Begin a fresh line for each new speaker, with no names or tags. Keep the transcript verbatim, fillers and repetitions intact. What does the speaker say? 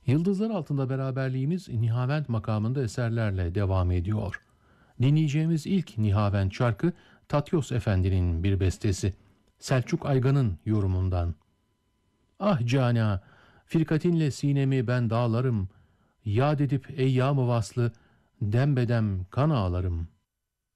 Yıldızlar altında beraberliğimiz Nihavent makamında eserlerle devam ediyor. Dinleyeceğimiz ilk Nihavent şarkı Tatyos Efendi'nin bir bestesi. Selçuk Aygan'ın yorumundan. Ah cana, firkatinle sinemi ben dağlarım, yad edip eyyam-ı vaslı, dembedem kan ağlarım.